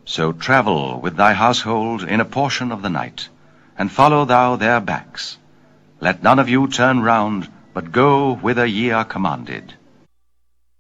So travel with thy household in a portion of the night, and follow thou their backs. Let none of you turn round, but go whither ye are commanded.